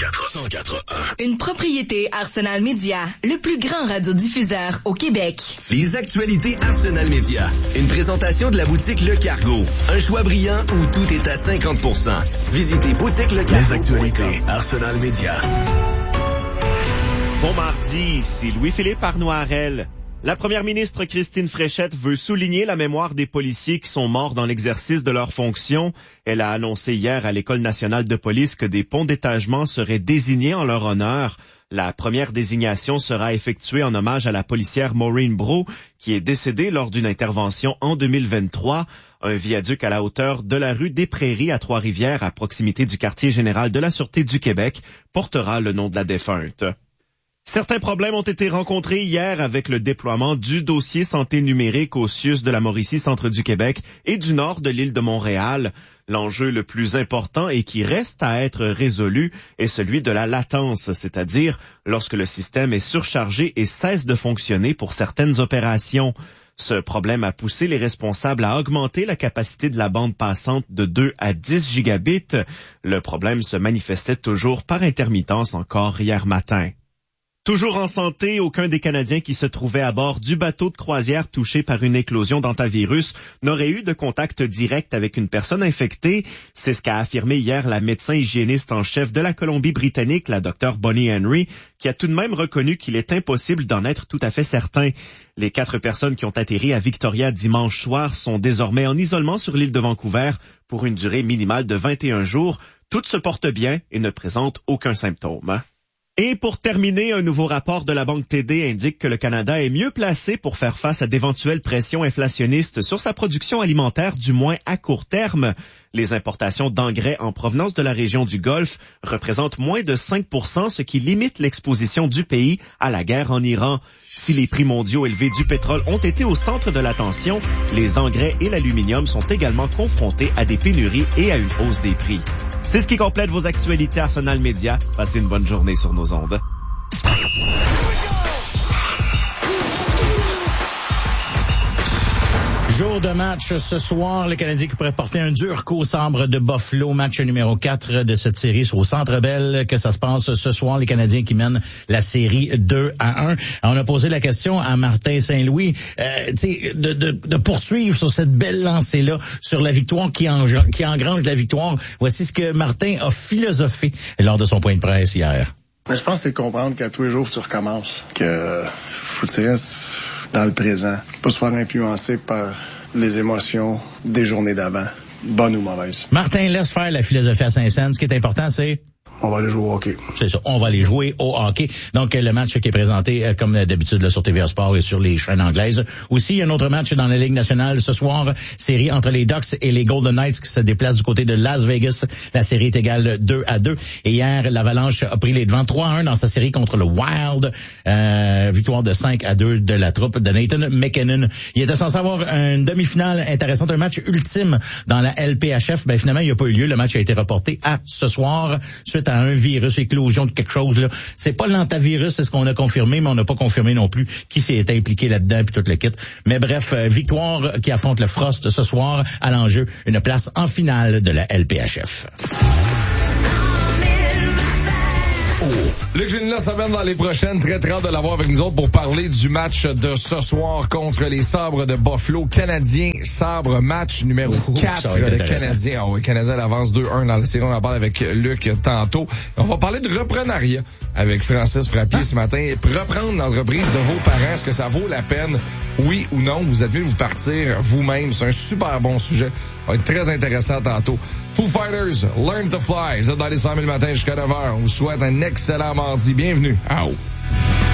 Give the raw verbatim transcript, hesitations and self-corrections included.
cent quatre un. Une propriété Arsenal Media, le plus grand radiodiffuseur au Québec. Les actualités Arsenal Media. Une présentation de la boutique Le Cargo. Un choix brillant où tout est à cinquante pour cent. Visitez boutique le cargo. Les actualités Arsenal Media. Bon mardi, ici Louis-Philippe Arnoirel. La première ministre Christine Fréchette veut souligner la mémoire des policiers qui sont morts dans l'exercice de leurs fonctions. Elle a annoncé hier à l'École nationale de police que des ponts d'étagement seraient désignés en leur honneur. La première désignation sera effectuée en hommage à la policière Maureen Brault, qui est décédée lors d'une intervention en deux mille vingt-trois. Un viaduc à la hauteur de la rue des Prairies à Trois-Rivières, à proximité du quartier général de la Sûreté du Québec, portera le nom de la défunte. Certains problèmes ont été rencontrés hier avec le déploiement du dossier santé numérique au C I U S de la Mauricie, centre du Québec et du nord de l'île de Montréal. L'enjeu le plus important et qui reste à être résolu est celui de la latence, c'est-à-dire lorsque le système est surchargé et cesse de fonctionner pour certaines opérations. Ce problème a poussé les responsables à augmenter la capacité de la bande passante de deux à dix gigabits. Le problème se manifestait toujours par intermittence encore hier matin. Toujours en santé, aucun des Canadiens qui se trouvaient à bord du bateau de croisière touché par une éclosion d'hantavirus n'aurait eu de contact direct avec une personne infectée. C'est ce qu'a affirmé hier la médecin hygiéniste en chef de la Colombie-Britannique, la docteure Bonnie Henry, qui a tout de même reconnu qu'il est impossible d'en être tout à fait certain. Les quatre personnes qui ont atterri à Victoria dimanche soir sont désormais en isolement sur l'île de Vancouver pour une durée minimale de vingt et un jours. Toutes se portent bien et ne présentent aucun symptôme. Et pour terminer, un nouveau rapport de la Banque T D indique que le Canada est mieux placé pour faire face à d'éventuelles pressions inflationnistes sur sa production alimentaire, du moins à court terme. Les importations d'engrais en provenance de la région du Golfe représentent moins de cinq pour cent, ce qui limite l'exposition du pays à la guerre en Iran. Si les prix mondiaux élevés du pétrole ont été au centre de l'attention, les engrais et l'aluminium sont également confrontés à des pénuries et à une hausse des prix. C'est ce qui complète vos actualités Arsenal Media. Passez une bonne journée sur nos ondes. Jour de match ce soir, le Canadien qui pourrait porter un dur coup au Sabre de Buffalo, match numéro quatre de cette série sur au Centre Bell, que ça se passe ce soir, les Canadiens qui mènent la série deux à un. On a posé la question à Martin Saint-Louis, euh, de, de, de poursuivre sur cette belle lancée-là, sur la victoire qui, en, qui engrange la victoire. Voici ce que Martin a philosophé lors de son point de presse hier. Mais je pense que c'est de comprendre qu'à tous les jours, tu recommences, que faut que tu restes dans le présent, pas se faire influencer par les émotions des journées d'avant, bonnes ou mauvaises. Martin laisse faire la philosophie à Saint-Saëns. Ce qui est important, c'est... On va aller jouer au hockey. C'est ça, on va aller jouer au hockey. Donc, le match qui est présenté, euh, comme d'habitude, là, sur T V A Sport et sur les chaînes anglaises. Aussi, il y a un autre match dans la Ligue nationale ce soir, série entre les Ducks et les Golden Knights qui se déplacent du côté de Las Vegas. La série est égale deux à deux. Et hier, l'Avalanche a pris les devants trois à un dans sa série contre le Wild. Euh, victoire de cinq à deux de la troupe de Nathan McKinnon. Il était censé avoir une demi-finale intéressante, un match ultime dans la L P H F. Ben, finalement, il n'y a pas eu lieu. Le match a été reporté à ce soir, suite à un virus, éclosion de quelque chose, là. C'est pas l'antavirus, c'est ce qu'on a confirmé, mais on n'a pas confirmé non plus qui s'est impliqué là-dedans puis tout le kit. Mais bref, euh, victoire qui affronte le Frost ce soir, à l'enjeu, une place en finale de la L P H F. Oh. Luc Gélina s'amène dans les prochaines. Très très hâte de l'avoir avec nous autres pour parler du match de ce soir contre les Sabres de Buffalo. Canadiens, Sabres, match numéro quatre. Le Canadien. Ah oui, Canadien avance deux un dans la série. On en parle avec Luc tantôt. On va parler de reprenariat avec Francis Frappier ah. ce matin. Reprendre l'entreprise de vos parents, est-ce que ça vaut la peine? Oui ou non? Vous êtes mieux de vous partir vous-même. C'est un super bon sujet. Ça va être très intéressant tantôt. Foo Fighters, Learn to Fly. Vous êtes dans les cent mille matins jusqu'à neuf heures. On vous souhaite un excellent mardi. Bienvenue à O.